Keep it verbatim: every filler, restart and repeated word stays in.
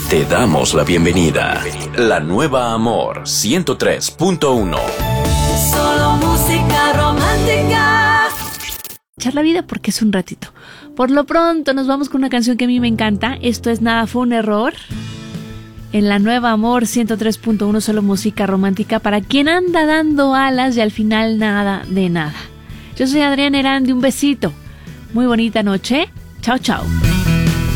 Te damos la bienvenida. La nueva Amor ciento tres punto uno. Solo música romántica. Echar la vida porque es un ratito. Por lo pronto nos vamos con una canción que a mí me encanta. Esto es Nada fue un error. En la nueva Amor ciento tres punto uno, solo música romántica para quien anda dando alas y al final nada de nada. Yo soy Adriana Erandi, un besito. Muy bonita noche. Chao, chao.